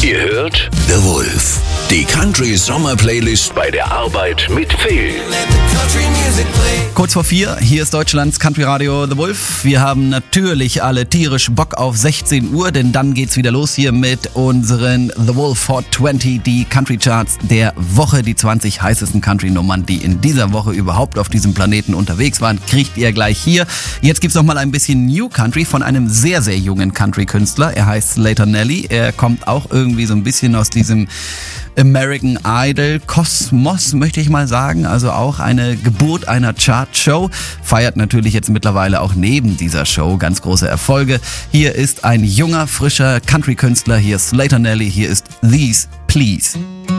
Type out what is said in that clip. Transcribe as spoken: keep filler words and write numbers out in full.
Ihr hört The Wolf, die Country Sommer Playlist bei der Arbeit mit Phil. Kurz vor vier, hier ist Deutschlands Country Radio The Wolf. Wir haben natürlich alle tierisch Bock auf sechzehn Uhr, denn dann geht's wieder los hier mit unseren The Wolf Hot zwanzig, die Country Charts der Woche, die zwanzig heißesten Country-Nummern, die in dieser Woche überhaupt auf diesem Planeten unterwegs waren, kriegt ihr gleich hier. Jetzt gibt's noch mal ein bisschen New Country von einem sehr, sehr jungen Country-Künstler. Er heißt Slater Nelly. Er kommt auch irgendwie so ein bisschen aus diesem American Idol Kosmos, möchte ich mal sagen. Also auch eine Geburt einer Chart-Show. Feiert natürlich jetzt mittlerweile auch neben dieser Show ganz große Erfolge. Hier ist ein junger, frischer Country-Künstler. Hier ist Slater Nelly. Hier ist These Please.